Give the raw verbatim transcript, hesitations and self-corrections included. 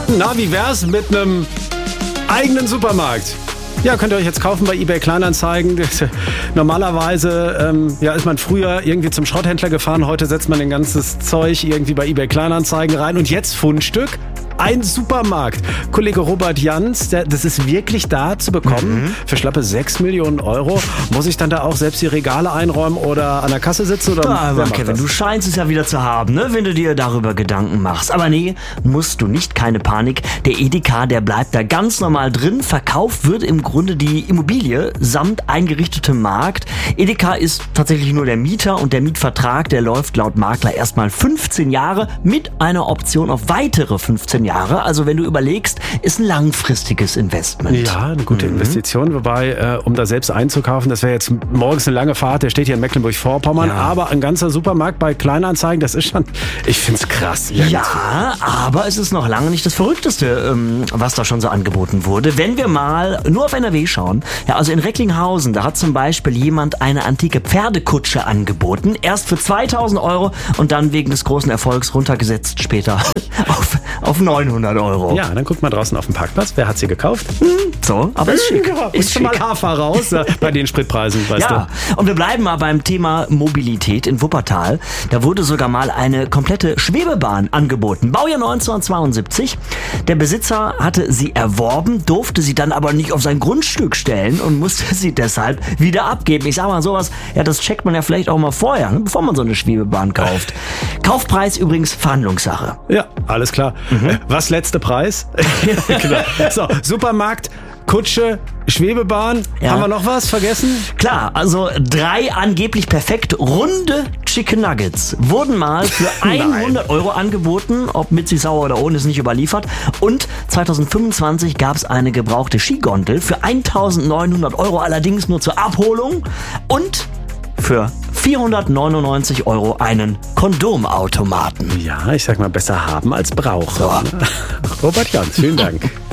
Na, wie wär's mit einem eigenen Supermarkt? Ja, könnt ihr euch jetzt kaufen bei eBay Kleinanzeigen. Normalerweise ähm, ja, ist man früher irgendwie zum Schrotthändler gefahren. Heute setzt man den ganzes Zeug irgendwie bei eBay Kleinanzeigen rein. Und jetzt Fundstück. Ein Supermarkt. Kollege Robert Jans, der, das ist wirklich da zu bekommen. Mhm. Für schlappe sechs Millionen Euro. Muss ich dann da auch selbst die Regale einräumen oder an der Kasse sitzen? Oder aber Kevin, du scheinst es ja wieder zu haben, ne? Wenn du dir darüber Gedanken machst. Aber nee, musst du nicht, keine Panik. Der Edeka, der bleibt da ganz normal drin. Verkauft wird im Grunde die Immobilie samt eingerichtetem Markt. Edeka ist tatsächlich nur der Mieter und der Mietvertrag, der läuft laut Makler erstmal fünfzehn Jahre mit einer Option auf weitere fünfzehn Jahre. Also wenn du überlegst, ist ein langfristiges Investment. Ja, eine gute mhm. Investition. Wobei, äh, um da selbst einzukaufen, das wäre jetzt morgens eine lange Fahrt. Der steht hier in Mecklenburg-Vorpommern. Ja. Aber ein ganzer Supermarkt bei Kleinanzeigen, das ist schon, ich finde es krass. Irgendwie. Ja, aber es ist noch lange nicht das Verrückteste, ähm, was da schon so angeboten wurde. Wenn wir mal nur auf N R W schauen. Ja, also in Recklinghausen, da hat zum Beispiel jemand eine antike Pferdekutsche angeboten. Erst für zweitausend Euro und dann wegen des großen Erfolgs runtergesetzt später auf, auf neunhundert Euro. Ja, dann guckt mal draußen auf dem Parkplatz. Wer hat sie gekauft? Hm, so, aber ist schick. Ja, ist schon mal Hafer raus äh, bei den Spritpreisen, weißt ja, du. Und wir bleiben mal beim Thema Mobilität in Wuppertal. Da wurde sogar mal eine komplette Schwebebahn angeboten. Baujahr neunzehnhundertzweiundsiebzig. Der Besitzer hatte sie erworben, durfte sie dann aber nicht auf sein Grundstück stellen und musste sie deshalb wieder abgeben. Ich sag mal sowas, ja, das checkt man ja vielleicht auch mal vorher, ne, bevor man so eine Schwebebahn kauft. Kaufpreis übrigens Verhandlungssache. Ja, alles klar. Mhm. Was letzte Preis? Genau. So, Supermarkt, Kutsche, Schwebebahn. Ja. Haben wir noch was vergessen? Klar, also drei angeblich perfekt runde Chicken Nuggets wurden mal für hundert Euro angeboten. Ob mit Süß-Sauer oder ohne ist nicht überliefert. Und zweitausendfünfundzwanzig gab es eine gebrauchte Skigondel für eintausendneunhundert Euro, allerdings nur zur Abholung. Und für vierhundertneunundneunzig Euro einen Kondomautomaten. Ja, ich sag mal, besser haben als brauchen. So. Robert Jans, vielen Dank.